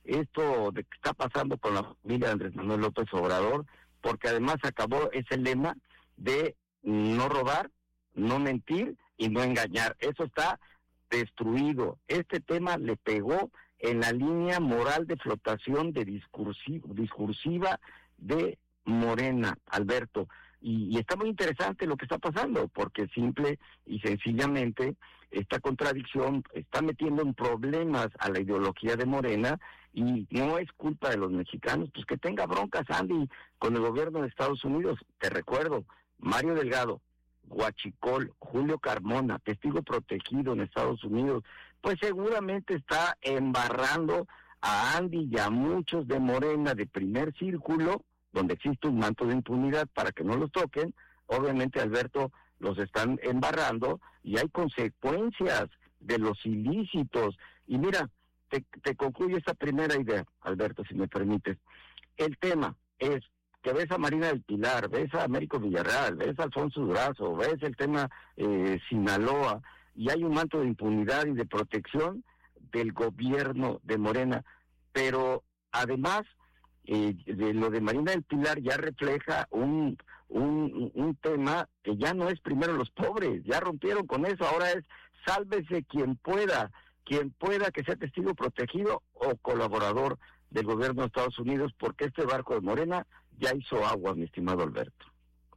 esto de que está pasando con la familia de Andrés Manuel López Obrador, porque además acabó ese lema de no robar, no mentir y no engañar. Eso está destruido. Este tema le pegó en la línea moral de flotación de discursiva de Morena, Alberto. Y está muy interesante lo que está pasando, porque simple y sencillamente esta contradicción está metiendo en problemas a la ideología de Morena, y no es culpa de los mexicanos, pues que tenga broncas Andy con el gobierno de Estados Unidos. Te recuerdo, Mario Delgado, Huachicol, Julio Carmona, testigo protegido en Estados Unidos, pues seguramente está embarrando a Andy y a muchos de Morena de primer círculo, donde existe un manto de impunidad para que no los toquen. Obviamente, Alberto, los están embarrando y hay consecuencias de los ilícitos. Y mira, te concluyo esta primera idea, Alberto, si me permites. El tema es que ves a Marina del Pilar, ves a Américo Villarreal, ves a Alfonso Durazo, ves el tema Sinaloa, y hay un manto de impunidad y de protección del gobierno de Morena. Pero además, de lo de Marina del Pilar ya refleja un tema que ya no es primero los pobres, ya rompieron con eso, ahora es sálvese quien pueda que sea testigo protegido o colaborador del gobierno de Estados Unidos, porque este barco de Morena ya hizo agua, mi estimado Alberto.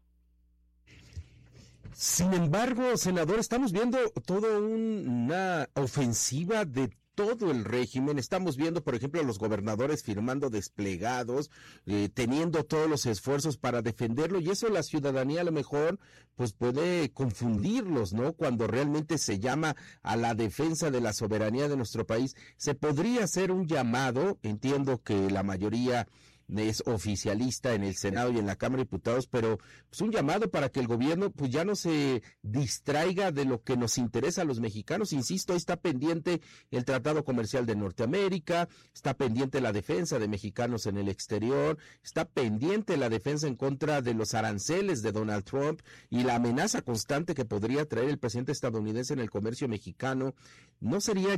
Sin embargo, senador, estamos viendo toda una ofensiva de todo el régimen. Estamos viendo, por ejemplo, a los gobernadores firmando desplegados, teniendo todos los esfuerzos para defenderlo, y eso la ciudadanía a lo mejor pues puede confundirlos, ¿no? Cuando realmente se llama a la defensa de la soberanía de nuestro país. Se podría hacer un llamado, entiendo que la mayoría es oficialista en el Senado y en la Cámara de Diputados, pero pues un llamado para que el gobierno pues ya no se distraiga de lo que nos interesa a los mexicanos. Insisto, ahí está pendiente el Tratado Comercial de Norteamérica, está pendiente la defensa de mexicanos en el exterior, está pendiente la defensa en contra de los aranceles de Donald Trump y la amenaza constante que podría traer el presidente estadounidense en el comercio mexicano. ¿No sería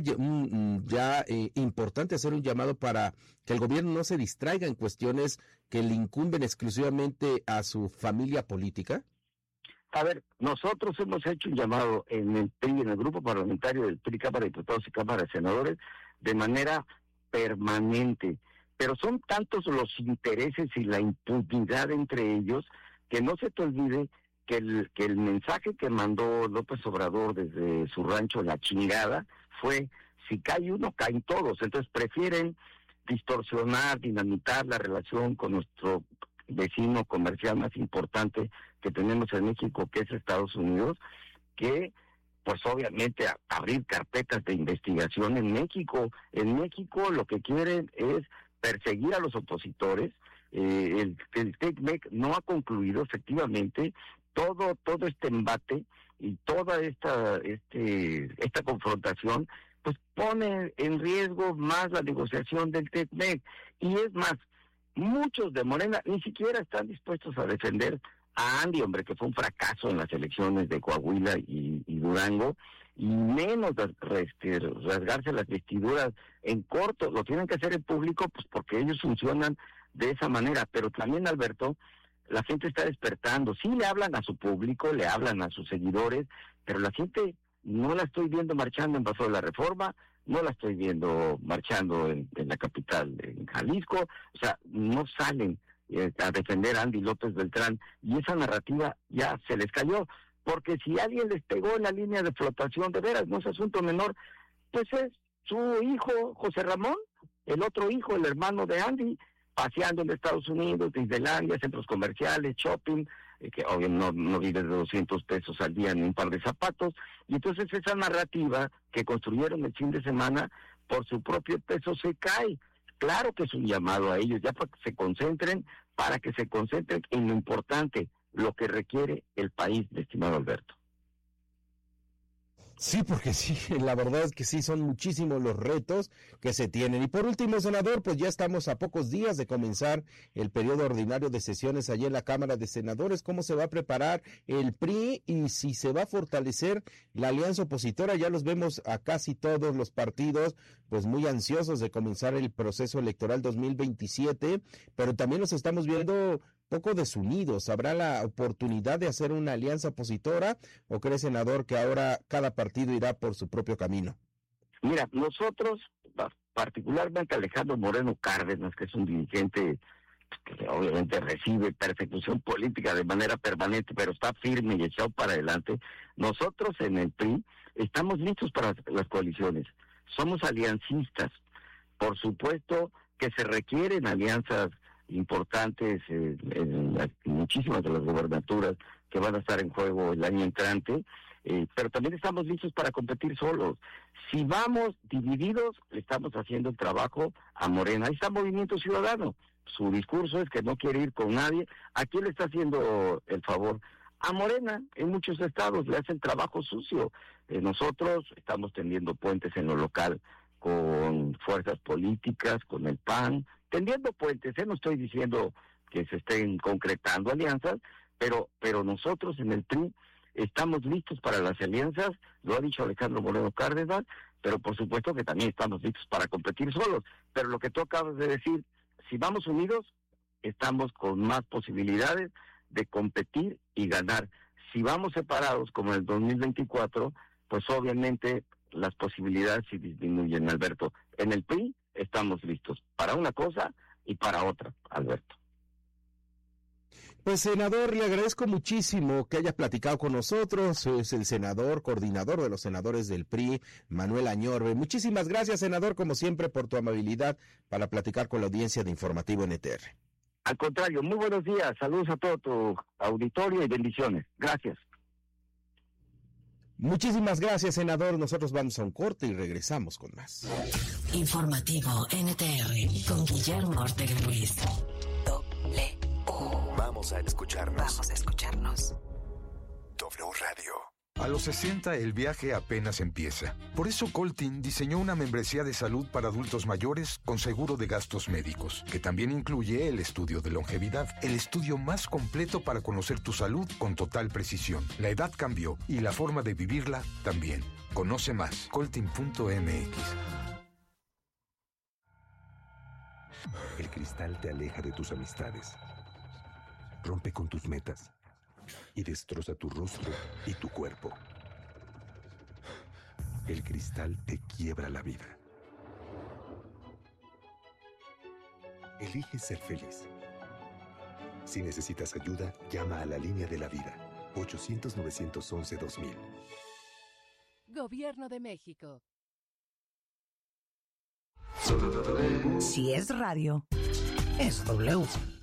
ya importante hacer un llamado para que el gobierno no se distraiga en cuestiones que le incumben exclusivamente a su familia política? A ver, nosotros hemos hecho un llamado en el PRI, en el grupo parlamentario del PRI, Cámara de Diputados y Cámara de Senadores, de manera permanente, pero son tantos los intereses y la impunidad entre ellos, que no se te olvide que el mensaje que mandó López Obrador desde su rancho La Chingada fue: si cae uno, caen todos. Entonces prefieren distorsionar, dinamitar la relación con nuestro vecino comercial más importante que tenemos en México, que es Estados Unidos, que pues obviamente abrir carpetas de investigación en México. En México lo que quieren es perseguir a los opositores. El TECMEC no ha concluido efectivamente todo este embate y toda esta confrontación, pues pone en riesgo más la negociación del TECMEC. Y es más, muchos de Morena ni siquiera están dispuestos a defender a Andy, hombre, que fue un fracaso en las elecciones de Coahuila y Durango, y menos rasgarse las vestiduras en corto. Lo tienen que hacer en público, pues porque ellos funcionan de esa manera. Pero también, Alberto, la gente está despertando. Sí le hablan a su público, le hablan a sus seguidores, pero la gente no la estoy viendo marchando en Paso de la Reforma, no la estoy viendo marchando en la capital, en Jalisco. O sea, no salen a defender a Andy López Beltrán, y esa narrativa ya se les cayó, porque si alguien les pegó en la línea de flotación, de veras, no es asunto menor, pues es su hijo José Ramón, el otro hijo, el hermano de Andy, paseando en Estados Unidos, Disneylandia, centros comerciales, shopping, que obviamente no vive de 200 pesos al día ni un par de zapatos. Y entonces esa narrativa que construyeron el fin de semana por su propio peso se cae. Claro que es un llamado a ellos ya para que se concentren en lo importante, lo que requiere el país, estimado Alberto. Sí, porque sí, la verdad es que sí, son muchísimos los retos que se tienen. Y por último, senador, pues ya estamos a pocos días de comenzar el periodo ordinario de sesiones allí en la Cámara de Senadores. ¿Cómo se va a preparar el PRI y si se va a fortalecer la alianza opositora? Ya los vemos a casi todos los partidos, pues muy ansiosos de comenzar el proceso electoral 2027, pero también los estamos viendo poco desunidos. ¿Habrá la oportunidad de hacer una alianza opositora o cree, senador, que ahora cada partido irá por su propio camino? Mira, nosotros, particularmente Alejandro Moreno Cárdenas, que es un dirigente que obviamente recibe persecución política de manera permanente, pero está firme y echado para adelante, nosotros en el PRI estamos listos para las coaliciones. Somos aliancistas. Por supuesto que se requieren alianzas importantes en muchísimas de las gobernaturas que van a estar en juego el año entrante, pero también estamos listos para competir solos. Si vamos divididos, le estamos haciendo el trabajo a Morena. Ahí está Movimiento Ciudadano. Su discurso es que no quiere ir con nadie. ¿A quién le está haciendo el favor? A Morena. En muchos estados le hacen trabajo sucio. Nosotros estamos tendiendo puentes en lo local con fuerzas políticas, con el PAN, tendiendo puentes, no estoy diciendo que se estén concretando alianzas, pero nosotros en el PRI estamos listos para las alianzas, lo ha dicho Alejandro Moreno Cárdenas, pero por supuesto que también estamos listos para competir solos. Pero lo que tú acabas de decir, si vamos unidos, estamos con más posibilidades de competir y ganar. Si vamos separados, como en el 2024, pues obviamente las posibilidades sí disminuyen, Alberto. En el PRI estamos listos para una cosa y para otra, Alberto. Pues, senador, le agradezco muchísimo que haya platicado con nosotros. Es el senador, coordinador de los senadores del PRI, Manuel Añorbe. Muchísimas gracias, senador, como siempre, por tu amabilidad para platicar con la audiencia de Informativo NTR. Al contrario, muy buenos días. Saludos a todo tu auditorio y bendiciones. Gracias. Muchísimas gracias, senador. Nosotros vamos a un corte y regresamos con más. Informativo NTR con Guillermo Ortega Ruiz. Vamos a escucharnos. W Radio. A los 60 el viaje apenas empieza. Por eso Coltin diseñó una membresía de salud para adultos mayores con seguro de gastos médicos, que también incluye el estudio de longevidad, el estudio más completo para conocer tu salud con total precisión. La edad cambió y la forma de vivirla también. Conoce más, coltin.mx. El cristal te aleja de tus amistades, rompe con tus metas y destroza tu rostro y tu cuerpo. El cristal te quiebra la vida. Elige ser feliz. Si necesitas ayuda, llama a la línea de la vida. 800-911-2000. Gobierno de México. Si es radio, es W.